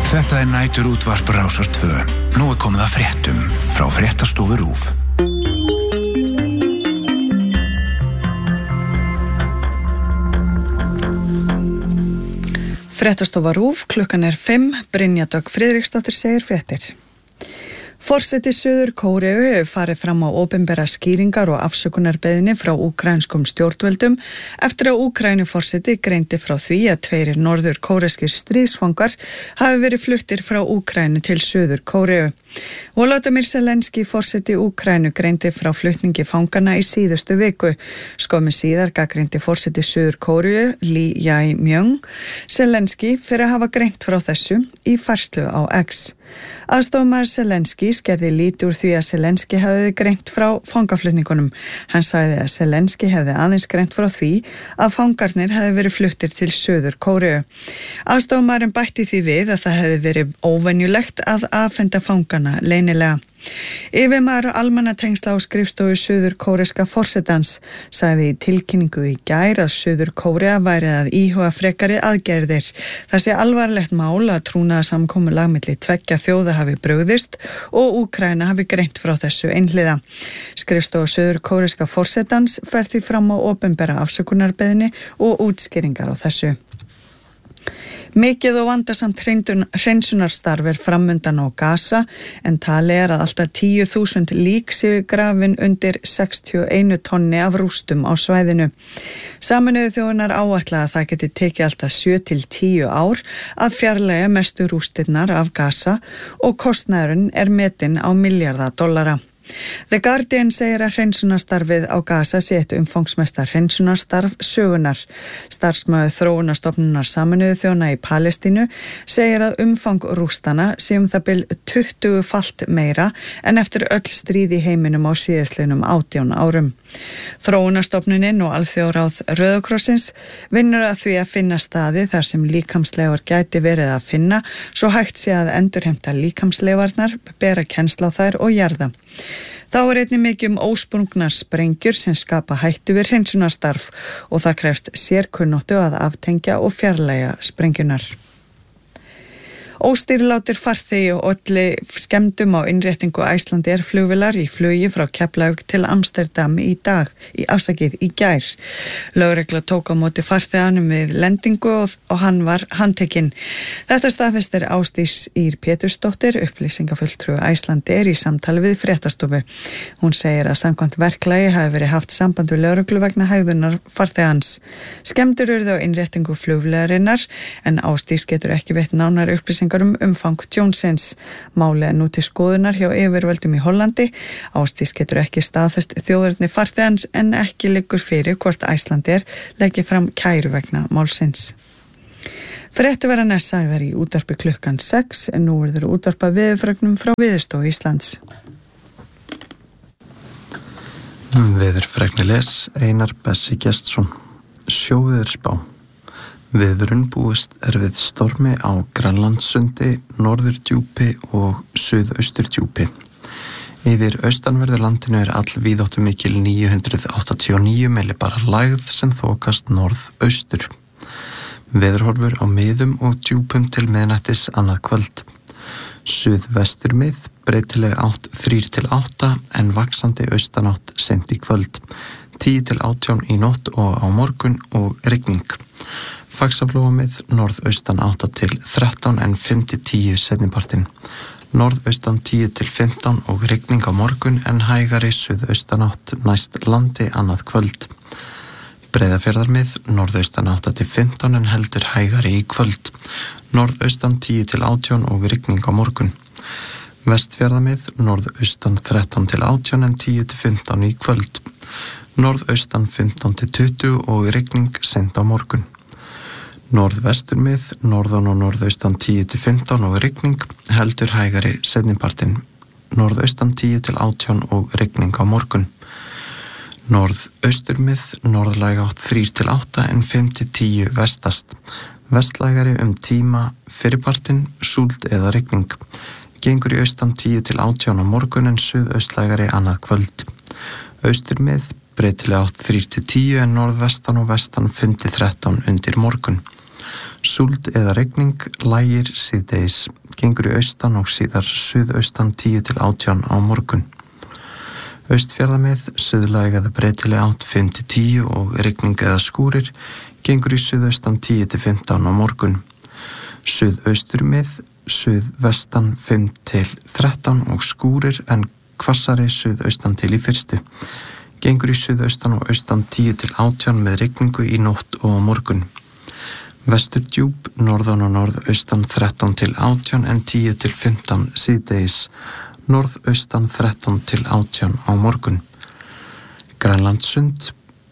Þetta nætur útvarp Rásar 2. Nú komið að fréttum frá fréttastofu RÚV. Fréttastofa RÚV, klukkan 5, Brynja Dögg Friðriksdóttir segir fréttir. Forseti Suður Kóreu hefur farið fram á opinbera skýringar og afsökunarbeiðni frá úkraínskum stjórnvöldum eftir að Úkraínuforseti greindi frá því að 2 norður kóreskir stríðsfangar hafi verið fluttir frá Úkraínu til Suður Kóreu. Volodymyr Zelenský forseti Úkraínu greindi frá flutningi fangana í síðustu viku. Skömmu síðar gagnrýndi forseti Suður Kóreu, Lee Jae-myung, Zelenský fyrir að hafa greint frá þessu í færslu á X. Aðstofamaður Zelenský gerði lítið úr því að Zelenský hefði greint frá fangaflutningunum. Hann sagði að Zelenský hefði aðeins greint frá því að fangarnir hefði verið fluttir til Suður Kóreu. Aðstofamaðurinn bætti því við að það hefði verið óvenjulegt að afhenda fangana leynilega. Yfirmaður almannatengsla á skrifstofu Suður kóreska forsetans sagði í tilkynningu í gær að Suður Kórea væri að íhuga frekari aðgerðir. Það sé alvarlegt mál að trúnaðarsamkomulag milli tveggja þjóða hafi brugðist og Úkraína hafi greint frá þessu einhliða. Skrifstofa Suður kóreska forsetans fer því fram á opinbera afsökunarbeiðni og útskýringar á þessu. Mikið og vandasamt hreinsunarstarf framundan á Gaza en talið að alltaf 10.000 lík séu grafin undir 61 tonni af rústum á svæðinu. Sameinuðu þjóðirnar áætla að það geti tekið alltaf 7 til 10 ár að fjarlægja mestu rústirnar af Gaza og kostnaðurinn metinn á milljarða dollara. The Guardian segir að hreinsunarstarfið á Gaza sé eitt umfangsmesta hreinsunarstarf sögunar. Starfsmaður þróunarstofnunar Sameinuðu þjóðanna í Palestínu segir að umfang rústana sé það bil 20-falt meira en eftir öll stríð í heiminum á síðastliðnum 18 árum. Þróunarstofnunin og alþjóðaráð Rauða krossins vinnur að því að finna staði þar sem líkamsleifar gæti verið að finna svo hægt sé að endurheimta líkamsleifarnar, bera kennsl á þær og jarða. Þá einnig mikið ósprungnar sprengjur sem skapa hættu við hreinsunarstarf og það krefst sérkunnáttu að aftengja og fjarlægja sprengjunar. Óstýrilátur farþegi og olli skemmdum á innréttingu Icelandair flugvélar í flugi frá Keflavík til Amsterdam í gær. Lögregla tók á móti farþeganum við lendingu og hann var handtekinn. Þetta staðfestir Ásdís Ýr Pétursdóttir, upplýsingafulltrúi Icelandair í samtali við fréttastofu. Hún segir að samkvæmt verklagi hafi verið haft samband við lögreglu vegna hegðunar farþegans. Skemmdir urðu á innréttingu flugvélarinnar en Ásdís getur ekki veitt nánar upplýsingar umfang tjónsins. Málið nú til skoðunar hjá yfirvöldum í Hollandi. Ásdís getur ekki staðfest þjóðerni farþegans en ekki liggur fyrir hvort Icelandair leggi fram kæru vegna málsins. Fréttir verða næst sagðar í útvarpi klukkan 6 en nú verður útvarpað veðurfregnum frá Veðurstofu Íslands. Veðurfregni les Einar Bessi Gestsson. Sjóveðurspá. Veðurinn búist við stormi á Grænlandssundi, Norðurdjúpi og Suðausturdjúpi. Yfir austanverðu landinu allvíðáttumikil 989 millibara lægð sem þokast norðaustur. Veðurhorfur á miðum og djúpum til miðnættis annað kvöld. Suðvestur mið, breytileg átt 3 til 8 en vaxandi austanátt seint í kvöld. 10 til 18 í nótt og á morgun og rigning. Faxaflóamið, norðaustan 8 til 13 en 5 til 10 seinnipartinn. Norðaustan 10 til 15 og rigning á morgun en hægari suðaustanátt næst landi annað kvöld. Breiðafjarðarmið, norðaustan 8 til 15 en heldur hægari í kvöld. Norðaustan 10 til 18 og rigning á morgun. Vestfjarðarmið, norðaustan 13 til 18 en 10 til 15 í kvöld. Norðaustan 15 til 20 og rigning seint á morgun. Norðvesturmið, norðan og norðaustan 10 til 15 og rigning, heldur hægari seinnipartinn. Norðaustan 10 til 18 og rigning á morgun. Norðausturmið, norðlæg átt 3 til 8 en 5 til 10 vestast. Vestlægari tíma fyrirpartinn, súld eða rigning. Gengur í austan 10 til 18 á morgun en suðaustlægari annað kvöld. Austurmið, breytileg átt 3 til 10 en norðvestan og vestan 5 til 13 undir morgun. Súld eða rigning, lægir síðdegis, gengur í austan og síðar suðaustan 10 til 18 á morgun. Austfjarðamið, suðlæg eða breytileg átt 5 til 10 og rigning eða skúrir, gengur í suðaustan 10 til 15 á morgun. Suðausturmið, suðvestan 5 til 13 og skúrir en hvassari suðaustan til í fyrstu. Gengur í suðaustan og austan 10 til 18 með rigningu í nótt og á morgun. Vesturdjúp, norðan og norðaustan 13 til 18 en 10 til 15 síðdegis. Norðaustan 13 til 18 á morgun. Grænlandssund,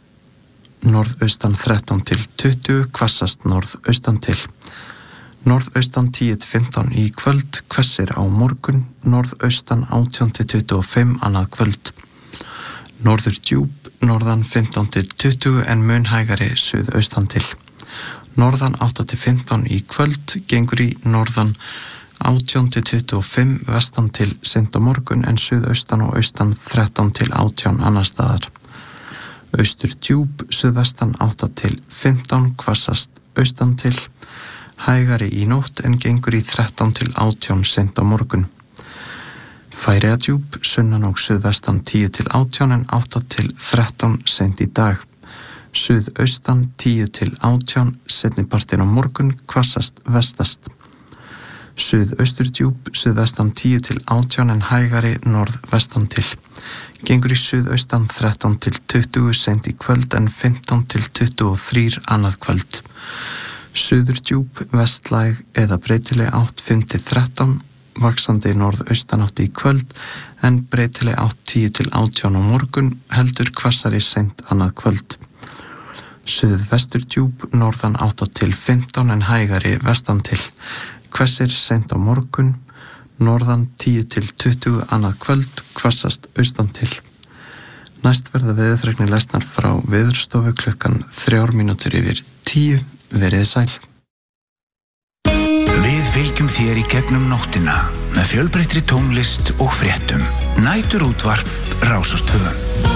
norðaustan 13 til 20, hvassast norðaustan til. Norðaustan 10 til 15 í kvöld, hvessir á morgun, norðaustan 18 til 25 annað kvöld. Norðurdjúp, norðan 15 til 20 en mun hægari suðaustan til. Norðan 8 til 15 í kvöld, gengur í norðan 18 til 25 vestan til seint á morgun en suðaustan og austan 13 til 18 annar staðar. Austurdjúp, suðvestan 8 til 15, hvassast austan til, hægari í nótt en gengur í 13 til 18 seint á morgun. Færeyjadjúp, sunnan og suðvestan 10 til 18 en 8 til 13 seint í dag. Suðaustan 10 til 18, seinnipartinn á morgun, hvassast vestast. Suðausturdjúp, suðvestan 10 til 18 en hægari norðvestan til. Gengur í suðaustan 13 til 20 seint í kvöld en 15 til 23 annað kvöld. Suðurdjúp, vestlæg eða breytileg átt 5 til 13, vaxandi norðaustanátt í kvöld en breytileg átt 10 til 18 á morgun, heldur hvassari seint annað kvöld. Suðvesturdjúp, norðan 8 til 15 en hægari vestan til. Hvessir seint á morgun, norðan 10 til 20 annað kvöld, hvassast austan til. Næst verða veðurfregnir lesnar frá Veðurstofu klukkan 9:03, veriði sæl. Við fylgjum þér í gegnum nóttina með fjölbreyttri tónlist og fréttum. Næturútvarp Rásar 2.